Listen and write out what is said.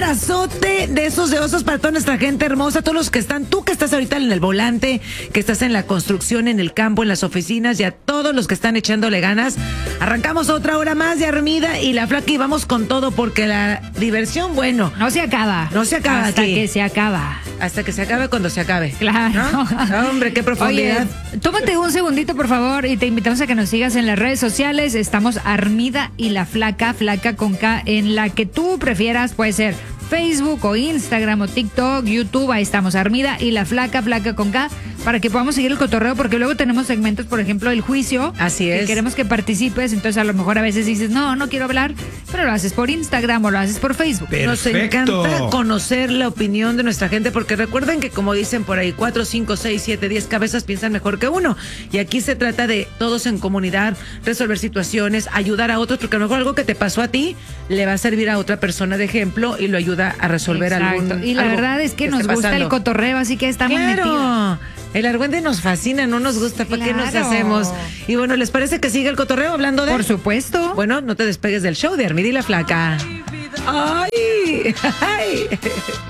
abrazote de esos de osos para toda nuestra gente hermosa, todos los que están, tú que estás ahorita en el volante, que estás en la construcción, en el campo, en las oficinas, y a todos los que están echándole ganas. Arrancamos otra hora más de Armida y la Flaca y vamos con todo porque la diversión, bueno. No se acaba. No se acaba hasta aquí. que se acaba. Hasta que se acabe cuando se acabe. Claro. ¿No? Hombre, qué profundidad. Oye, tómate un segundito, por favor, y te invitamos a que nos sigas en las redes sociales. Estamos Armida y la Flaca, Flaca con K, en la que tú prefieras, puede ser Facebook o Instagram o TikTok, YouTube, ahí estamos, Armida y la Flaca, Flaca con K, para que podamos seguir el cotorreo, porque luego tenemos segmentos, por ejemplo, el juicio. Así es. Que queremos que participes, entonces a lo mejor a veces dices, no quiero hablar, pero lo haces por Instagram o lo haces por Facebook. Nos encanta conocer la opinión de nuestra gente, porque recuerden que como dicen por ahí, 4, 5, 6, 7, 10 cabezas piensan mejor que uno. Y aquí se trata de todos en comunidad, resolver situaciones, ayudar a otros, porque a lo mejor algo que te pasó a ti le va a servir a otra persona de ejemplo y lo ayuda a resolver algún. Y la verdad es que nos gusta el cotorreo, así que estamos metidos. El argüende nos fascina, no nos gusta, ¿para qué nos hacemos? Y bueno, ¿les parece que siga el cotorreo hablando de? Por supuesto. Bueno, no te despegues del show de Armida y la Flaca. ¡Ay! ¡Ay!